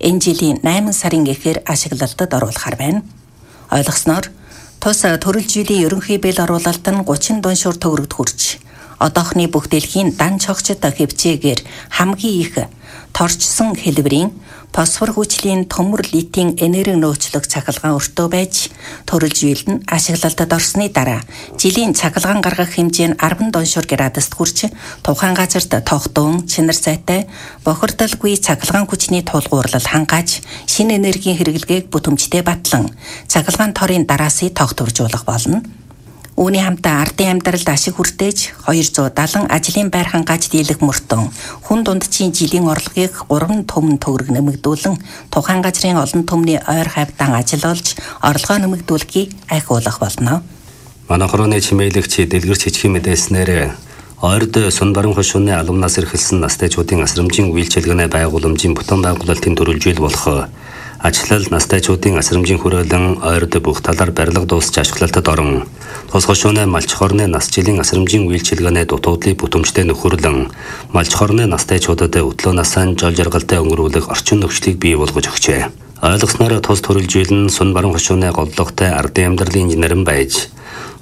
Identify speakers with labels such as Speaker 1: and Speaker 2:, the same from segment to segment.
Speaker 1: энэ жилийн 8 сарын эхээр ашиглалтад оруулахар байна. Ойлгосноор тус төрөл жилийн ерөнхий бэл оруулалт нь 30 дуншуур төгрөгт хүрч одоохны бүх дэлхийн дан чогчд хэвчээгээр хамгийн их торчсон хэлбэрийн фосфор хүчлийн төмөр литийн энерги нөөцлөх цахилгаан өртөө байж төрөл жилд нь ашиглалтад орсны дараа жилийн цахилгаан гаргах хэмжээ нь 10 дуншуур градуст хүрч тухайн газарт тогтун чинар сайтай бохирдолгүй цахилгаан хүчний тулгуурлал хангааж шинэ энергийн хэрэглэгээг бүтэмжтэй батлан цахилгаан торын дараасыг тогтворжуулах болно. Үүний хамтаа ардын амьдралд ашиг хүртээж 270 ажлын байр хангааж дийлэх мөртөн хүн дундчийн жилийн орлогыг 3 төмөн төгрөг нэмэгдүүлэн тухайн газрын олон төмний ойр хавьдан ажил олж орлогоо нэмэгдүүлэхийг ахиулах болно.
Speaker 2: Манай хорооны чимээлэгч дэлгэрч хичгийн мэдээснээр ойрд Сүн баруун хошууны алумнаас эрхэлсэн настайчуудын асрамжийн үйлчилгээний байгууламжийн бүтэн байгуулалтын төрөлжил болох ажлал настайчуудын асрамжийн хүрээлэн ойрд бүх талаар барилга дуусч ашиглалтад орон тус хошууны малч хорны нас жилийн асрамжийн үйлчилгээний дутуудлыг бүтэмжтэй нөхөрлөн малч хорны настайчуудад өтлөө насaan жол жаргалтай өнгөрүүлэх орчин нөхцөлийг бий болгож өгчээ. Ойлгосноор тус төрөлжил нь Сүн баруун хошууны голлогтой ардын амьдралын инженерэн байж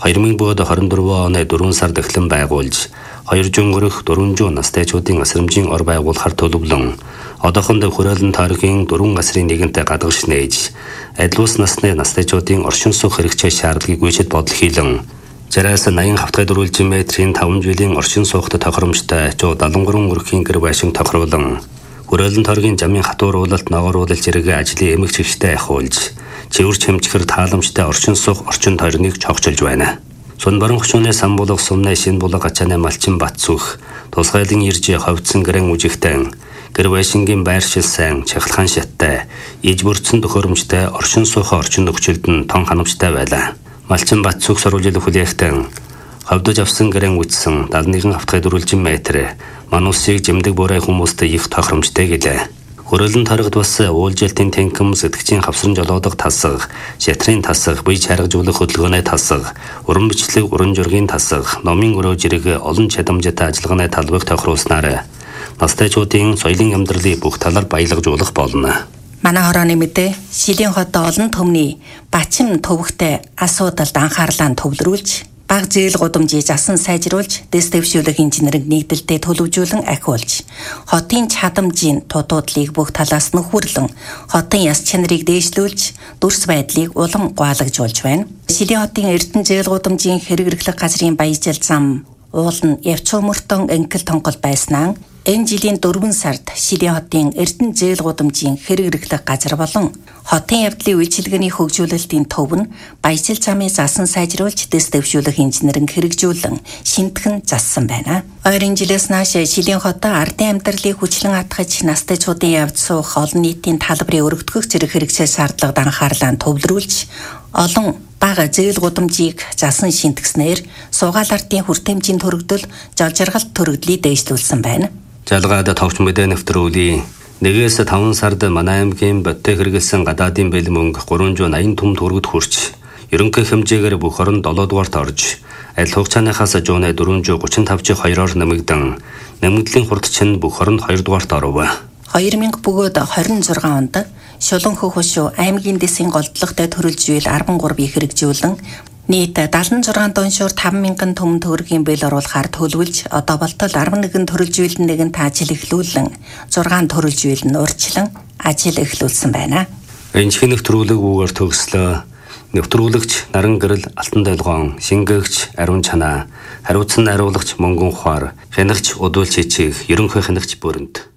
Speaker 2: 2024 оны 4 сард эхлэн байгуулж 200 өнгөрөх 400 настайчуудын асрамжийн ор байгуулахар төлөвлөн одоохондоо хүрээлэн тарихын 4 гасрын нэгэнтэй гадагш нээж адил ус насны настайчуудын оршин суух хэрэгцээ шаардлагыг үйчэд бодол хийлэн 60-80 хавтгай дөрвөлжин метрийн 5 жилийн оршин суухад тохиромжтой 73 өрхийн гэр байшин тохируулан хүрээлэн тарихын замын хатууруулалт ногооруулалт зэрэг ажлын эмэг чигштэй ахиулж цэвэр чимчгэр тааламжтай оршин суух орчин тойрныг чогчилж байна. Сүн баруун хошууны сан булга сумны шин булга гачааны малчин бат сүх тусгайлан ирж ховцсон гэрэн үжигтэн гэр байшингийн байр шил сайн чахалхан шаттай иж бүрдсэн төхөөрөмжтэй оршин суух орчин нөхцөлд нь тон ханамжтай байлаа. Малчин бат сүх сурвалжил хүлээхтэн ховдож авсан гэрэн үтсэн 71 хавтгай дөрвөлжин метр манусыг жимдэг бүрэй хүмүүстэй их тохиромжтой гэлээ. Хүрээлэн таригд бас уулжилтын тэнхэм сэтгчийн хавсран жолоодог тасаг, шатрын тасаг, бие чаргажуулах хөдөлгөөний тасаг, уран бичлэг уран жургийн тасаг, номын өрөө зэрэг олон чадамжтай ажиллагааны талбайг тохируулснаар настайчуудын соёлын амьдралыг бүх талаар баялагжуулах болно.
Speaker 1: Манай хорооны мэдээ Шилийн хотод олон төмний бачим төвөгтэй асуудалд анхаарлаа төвлөрүүлж баг зээл гудамжийг асан сайжруулж, дэс дэвшүүлэх инженеринг нэгдэлтэй төлөвжүүлэн ахиулж, хотын чадамжийн тутуудлыг бүх талаас нь хүрлэн, хотын яс чанарыг дээшлүүлж, дүрс байдлыг улам гуайлагжуулж байна. Шилийн хотын эрдэнэ зээл гудамжийн хэрэг эрхлэх газрын баяжил зам уул нь явцуу мөртөн ангил тонгол байснаа энэ жилийн 4 сард Шилийн хотын эрдэнэ зээл гудамжийн хэрэг эрхлэх газар болон хотын явдлын үйлчилгээний хөгжүүлэлтийн төв нь баяжил замын засан сайжруулж дэс дэвшүүлэх инженеринг хэрэгжүүлэн шинтгэн зассан байна. Ойрын жилээс нааш Шилийн хотод ардын амьдралыг хүчлэн хатгаж настайчуудын явц суух олон нийтийн талбарыг өргөдгөх зэрэг хэрэгцээ шаардлагад анхаарлаа төвлөрүүлж олон бага зээл гудамжийг засан шинтгэснээр суугаал ардын хүртээмжийн төрөгдөл жол жаргалт төрөгдлийг дээшлүүлсэн байна.
Speaker 2: Жалгаад товч мэдээ нэвтрүүлээ. 1-5 сард манай аймгийн боттой хэрэгэлсэн гадаадын бэлэн мөнгө 380 төм төгрөгөд хүрч ерөнхий хэмжээгээр бүх орон 7 дугаарт орж аль хугацааныхаас жууны 435-2-оор нэмэгдэн нэмэгдлийн хурд чинь бүх оронд 2 дугаарт оров.
Speaker 1: 2000 бөгөөд 26 онд Шулуунхөх хошуу аймгийн дэсийн голдлогтой төрөлжүүл 13-ийг хэрэгжүүлэн нийт 76 дуншуур 5000 төмөн төгрөгийн бэл оруулахаар төлөвлөж одоо болтол 11 төрөлжүүлэн нэгэн ажил эхлүүлэн 6 төрөлжүүлэн урьдчилан ажил эхлүүлсэн байна.
Speaker 2: Энэхний нэвтрүүлэг үгээр төгслөө. Нэвтрүүлэгч Наран гэрэл Алтан долгоон, шингээгч Ариун чанаа, хариуцсан найруулагч Мөнгөн ухаар, хянагч Удуул чичиг, ерөнхий хянагч Бөрөнд.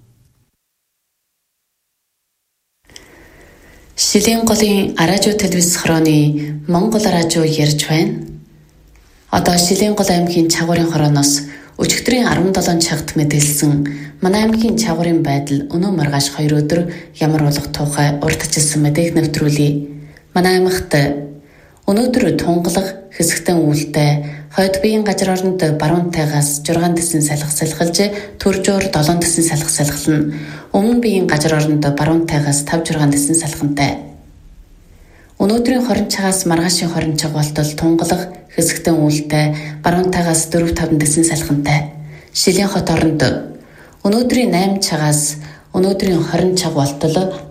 Speaker 3: Шилийн голын радио телевиз хорооны Монгол радио ярьж байна. Одоо Шилийн гол аймгийн чагуурын хорооноос өчигдрийн 17 цагт мэдээлсэн манай аймгийн чагуурын байдал өнөө маргааш 2 өдөр ямар болох тухай урдчилсан мэдээг нэвтрүүлье. Манай аймагт өнөөдөр тунгалаг хэсэгтэн үүлтэй хойд биеийн газар оронд баруунтайгаас 6 тэсэн салхи салхилж төржөөр 7 тэсэн салхи салхилна. Өмнө биеийн газар оронд баруунтайгаас 5-6 тэсэн салхинтай. Өнөөдрийн хорин цагаас маргаашийн хорин цаг болтол тунгалаг хэсэгтэн үүлтэй баруунтайгаас 4-5 тэсэн салхинтай. Шилийн хот оронд өнөөдрийн 8 цагаас өнөөдрийн 20 цаг болтол